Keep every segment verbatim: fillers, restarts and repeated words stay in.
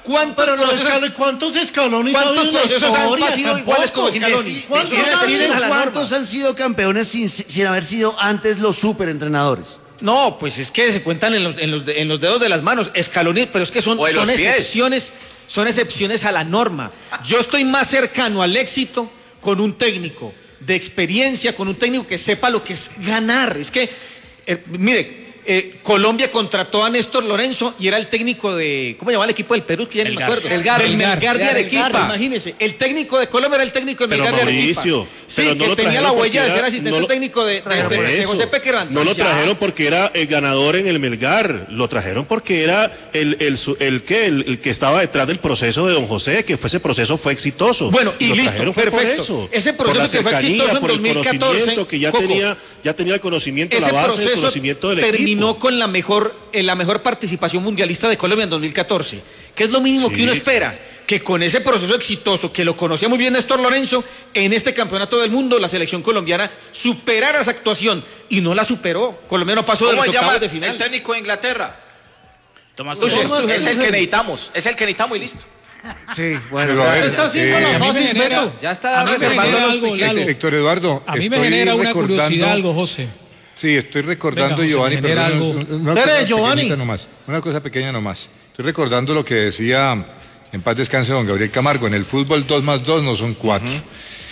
¿Cuántos pero procesos, escal ¿cuántos escalones ¿cuántos procesos han sido iguales como Scaloni? ¿Cuántos, ¿Cuántos han sido campeones sin, sin haber sido antes los superentrenadores? No, pues es que se cuentan en los, en los, en los dedos de las manos. Scaloni, pero es que son, son excepciones, son excepciones a la norma. Yo estoy más cercano al éxito con un técnico de experiencia, con un técnico que sepa lo que es ganar. Es que, eh, mire, eh, Colombia contrató a Néstor Lorenzo y era el técnico de, ¿cómo llamaba el equipo del Perú? Que ya no me acuerdo. El Gar, el Melgar de Arequipa. Imagínese, el técnico de Colombia era el técnico del Melgar de Arequipa. Sí, pero no que lo tenía la huella de ser asistente no técnico de, de, de, de José Pequerán. No lo trajeron porque era el ganador en el Melgar, lo trajeron porque era el, el, el, el, que, el, el que estaba detrás del proceso de don José, que fue, ese proceso fue exitoso. Bueno, y lo listo, perfecto. Ese proceso que fue exitoso en dos mil catorce, que ya tenía, ya tenía el conocimiento, la base del conocimiento del equipo. Terminó con la mejor en la mejor participación mundialista de Colombia en dos mil catorce, que es lo mínimo sí. que uno espera, que con ese proceso exitoso, que lo conocía muy bien Néstor Lorenzo, en este campeonato del mundo la selección colombiana superara esa actuación, y no la superó. Colombia no pasó de los octavos de final. El técnico de Inglaterra, Tomás Tuchel, es el que necesitamos, es el que necesitamos y listo. Sí, bueno, ya está haciendo la fácil, Beto. Ya está reservando algo, Héctor Eduardo, a mí me genera una curiosidad algo, José. Sí, estoy recordando, Venga, Giovanni, pero algo. Una, una, cosa Giovanni. Nomás, una cosa pequeña nomás. Estoy recordando lo que decía, en paz descanse, don Gabriel Camargo, en el fútbol dos más dos no son cuatro. Uh-huh.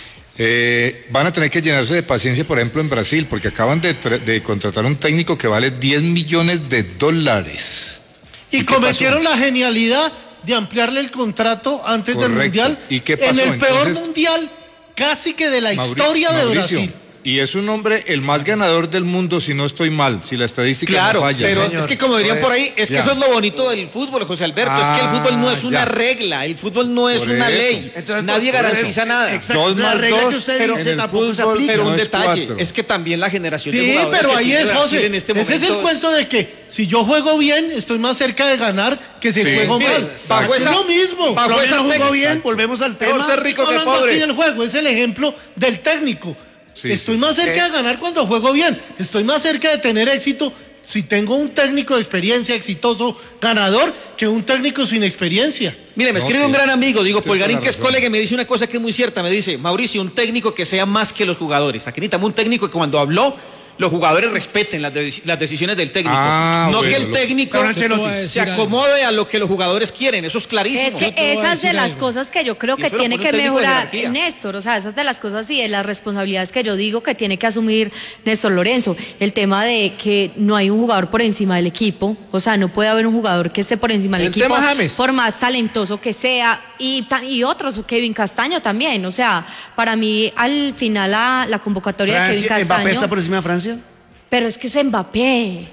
eh, van a tener que llenarse de paciencia, por ejemplo, en Brasil, porque acaban de, de contratar un técnico que vale diez millones de dólares. Y, ¿Y cometieron la genialidad de ampliarle el contrato antes Correcto. del Mundial. ¿Y qué pasó? En el Entonces, peor Mundial casi que de la Mauricio, historia de Mauricio, Brasil. Y es un hombre el más ganador del mundo, si no estoy mal, si la estadística claro, no falla. pero señor. Es que como dirían pues, por ahí, es ya. que eso es lo bonito del fútbol, José Alberto, ah, es que el fútbol no es una ya. regla, el fútbol no es por una eso. ley, Entonces, nadie garantiza eso, nada. Exacto, dos la regla dos, que usted pero, dice tampoco fútbol, se aplica. Pero un no es detalle, cuatro. es que también la generación sí, de jugadores pero que ahí tiene es, Brasil José, en este ese momento es el cuento de que si yo juego bien, estoy más cerca de ganar que si sí. juego Mire, mal. bajo esa, es lo mismo. Bajo esa jugó técnica, bien, volvemos al tema. Ser rico que hablando pobre. aquí del juego, es el ejemplo del técnico. Sí, Estoy sí, más cerca eh. de ganar cuando juego bien. Estoy más cerca de tener éxito si tengo un técnico de experiencia exitoso, ganador, que un técnico sin experiencia. Mire, me escribe no, un gran amigo, digo, Polgarín, que es colega, y me dice una cosa que es muy cierta. Me dice, Mauricio, un técnico que sea más que los jugadores. Aquí necesitamos un técnico que cuando habló, los jugadores respeten las, de, las decisiones del técnico. Ah, no bueno, que el técnico lo, se acomode a lo que los jugadores quieren. Eso es clarísimo. Es que esas de las algo. cosas que yo creo que tiene que mejorar Néstor. O sea, esas de las cosas y de las responsabilidades que yo digo que tiene que asumir Néstor Lorenzo. El tema de que no hay un jugador por encima del equipo. O sea, no puede haber un jugador que esté por encima del el equipo. Por más talentoso que sea. Y, y otros, Kevin Castaño también. O sea, para mí, al final, la, la convocatoria Francia, de Kevin Castaño. ¿Mbappé está por encima de Francia? Pero es que es Mbappé.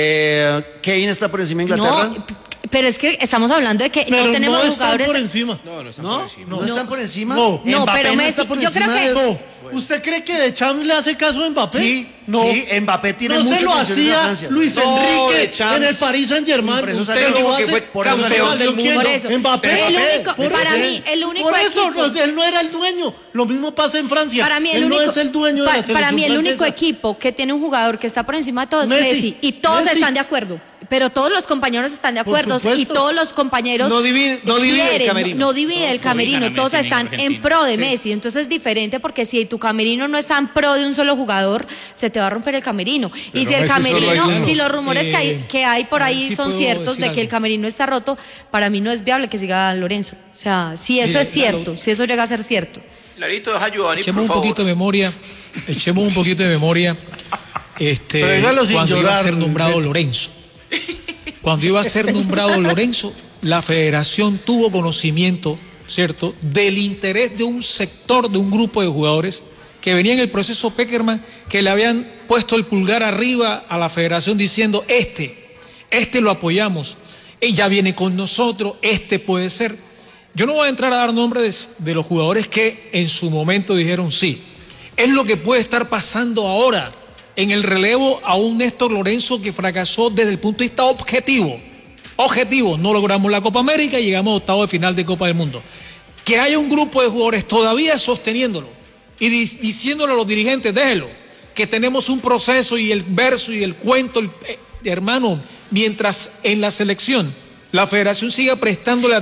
Eh, ¿Kevin está por encima de Inglaterra? No, pero es que estamos hablando de que pero no tenemos no jugadores. Por encima. No, no están ¿No? por encima. ¿No, no están por encima? No, no pero no Messi, está por yo encima creo que de... no. ¿Usted cree que De Champs le hace caso a Mbappé? Sí, no. sí, Mbappé tiene no mucho se lo hacía Luis no, Enrique en el Paris Saint-Germain. Usted lo hace que fue por campeón del mundo. Por eso. Mbappé, el único, por para eso. mí, el único Por eso, equipo, no, él no era el dueño. Lo mismo pasa en Francia. Para mí el él único, no es el dueño pa, de la selección Para mí el único francesa. equipo que tiene un jugador que está por encima de todos es Messi. Messi. Y todos Messi. están de acuerdo. Pero todos los compañeros están de acuerdo y todos los compañeros no divide, no divide quieren, el camerino. No, no divide el camerino, todos están en pro de sí. Messi. Entonces es diferente porque si tu camerino no está en pro de un solo jugador, se te va a romper el camerino. Pero y si el Messi camerino, si los rumores eh, que, hay, que hay por ahí sí son ciertos de que algo. el camerino está roto, para mí no es viable que siga Lorenzo. O sea, si eso Mira, es cierto, claro. si eso llega a ser cierto. Larito, deja Giovanni, echemos por un poquito de memoria, echemos un poquito de memoria. Este, cuando llorar, iba a ser nombrado Lorenzo. Cuando iba a ser nombrado Lorenzo, la federación tuvo conocimiento, ¿cierto?, del interés de un sector, de un grupo de jugadores que venía en el proceso Pekerman, que le habían puesto el pulgar arriba a la federación diciendo, este, este lo apoyamos, ella viene con nosotros, este puede ser. Yo no voy a entrar a dar nombres de, de los jugadores que en su momento dijeron sí. Es lo que puede estar pasando ahora en el relevo a un Néstor Lorenzo que fracasó desde el punto de vista objetivo. Objetivo, no logramos la Copa América y llegamos a octavo de final de Copa del Mundo. Que haya un grupo de jugadores todavía sosteniéndolo y di diciéndole a los dirigentes, déjenlo, que tenemos un proceso y el verso y el cuento, el, eh, hermano, mientras en la selección la federación siga prestándole